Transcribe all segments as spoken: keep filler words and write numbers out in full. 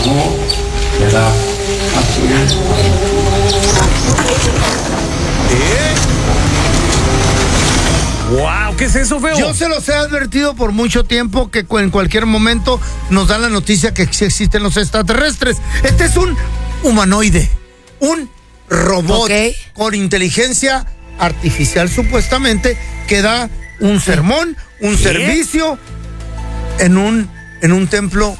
no le da absolutamente. ¿Eh? ¡Wow! ¿Qué es eso, feo? Yo se los he advertido por mucho tiempo que en cualquier momento nos dan la noticia que sí existen los extraterrestres. Este es un humanoide, un robot okay. con inteligencia artificial supuestamente que da un sermón, un ¿Qué? servicio en un, en un templo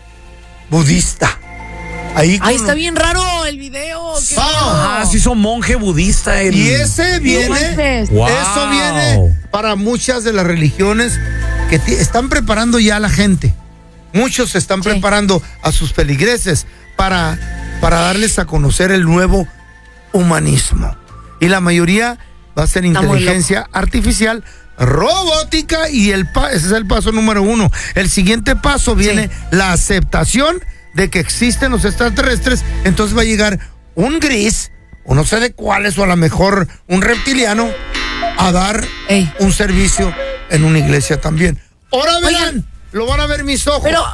budista. Ahí Ay, con- está bien raro el video. qué Ah, raro. sí son monje budista. El... Y ese viene, manches. Wow. eso viene para muchas de las religiones que t- están preparando ya a la gente. Muchos se están Sí. preparando a sus feligreses para, para darles a conocer el nuevo humanismo. Y la mayoría va a ser Está muy inteligencia artificial, robótica, y el pa- ese es el paso número uno. El siguiente paso viene Sí. la aceptación de que existen los extraterrestres. Entonces va a llegar un gris, o no sé de cuáles, o a lo mejor un reptiliano, a dar Ey. un servicio en una iglesia también. Ahora verán, Oigan. lo van a ver mis ojos. Pero,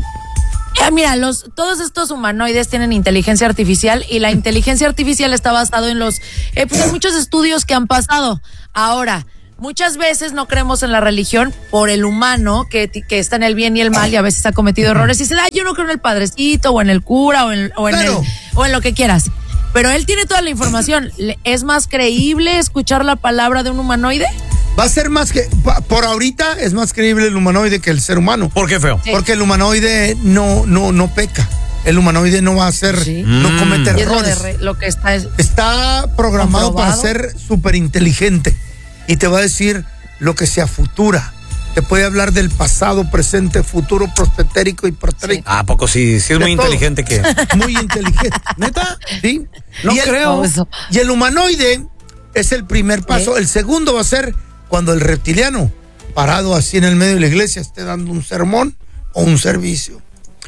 eh, mira, los, todos estos humanoides tienen inteligencia artificial y la inteligencia artificial está basado en los, eh, pues en muchos estudios que han pasado. Ahora, muchas veces no creemos en la religión por el humano que, que está en el bien y el mal y a veces ha cometido errores y dice, ah, yo no creo en el padrecito o en el cura o en, o en, Claro. el, o en lo que quieras. Pero él tiene toda la información. Le- ¿Es más creíble escuchar la palabra de un humanoide? Va a ser más que, pa- por ahorita es más creíble el humanoide que el ser humano. ¿Por qué, feo? Sí. Porque el humanoide no, no, no peca. El humanoide no va a hacer, Sí. no Mm. comete Y es lo, de errores. re- lo que está es, Está programado para ¿Comprobado? ser súper inteligente y te va a decir lo que se afutura. Te puede hablar del pasado, presente, futuro, prospetérico y protérico. ¿A poco sí? Sí es De muy todo. inteligente que... Muy inteligente. ¿Neta? ¿Sí? No Y el- creo. eso. Y el humanoide es el primer paso. El segundo va a ser cuando el reptiliano, parado así en el medio de la iglesia, esté dando un sermón o un servicio.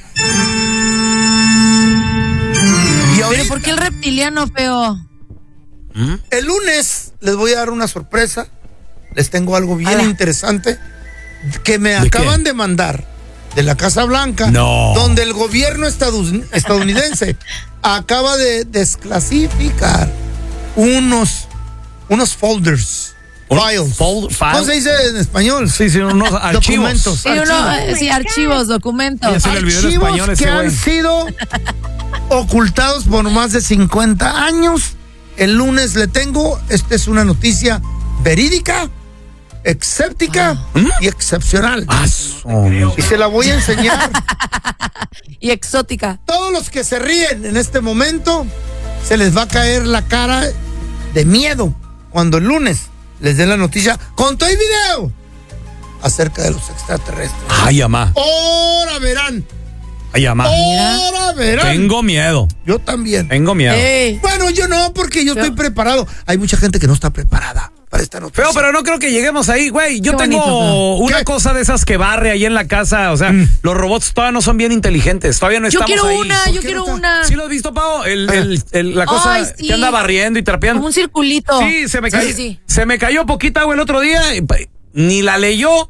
Y Pero ahorita, ¿por qué el reptiliano, feo? ¿Mm? el lunes les voy a dar una sorpresa. Les tengo algo bien Ala. interesante que me ¿De acaban qué? de mandar de la Casa Blanca, No. donde el gobierno estadun- estadounidense acaba de desclasificar unos, unos folders, Un files. fold- file. ¿Cómo se dice en español? Sí, sí, unos archivos. Documentos. Sí, uno, eh, sí, archivos, documentos. Ya se le olvidó el Archivos español que ese han güey. sido ocultados por más de cincuenta años. El lunes le tengo, esta es una noticia verídica, escéptica y excepcional. Ah, su- Y se la voy a enseñar. Y exótica. Todos los que se ríen en este momento, se les va a caer la cara de miedo cuando el lunes les dé la noticia con todo el video acerca de los extraterrestres. Ay, amá. Ahora verán, Ay, amá. ahora verán. Tengo miedo. Yo también. Tengo miedo. Ey. Bueno, yo no, porque yo estoy Yo- preparado. Hay mucha gente que no está preparada para esta noticia. Feo, pero no creo que lleguemos ahí, güey. Yo Qué tengo bonito, feo. una ¿Qué? cosa de esas que barre ahí en la casa. O sea, Mm. los robots todavía no son bien inteligentes. Todavía no Yo estamos quiero ahí. una, ¿Por yo qué quiero no está? una. ¿Sí lo has visto, Pau? El, Ah. el- el- la cosa Ay, sí. que anda barriendo y trapeando. Como un circulito. Sí, se me cayó. Sí, sí. Se me cayó poquita, güey, el otro día. y, pa- Ni la leyó.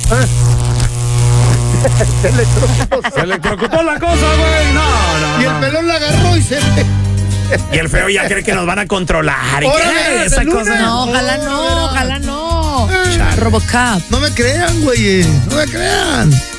Se electrocutó. Se le preocupó la cosa, güey. No, no. Y el no. pelón la agarró y se... Y el feo ya cree que nos van a controlar. Y Ahora que, verás, esa el lunes. cosa. No, ojalá Ahora no, verás. ojalá no. Eh. Robocop. No me crean, güey. No me crean.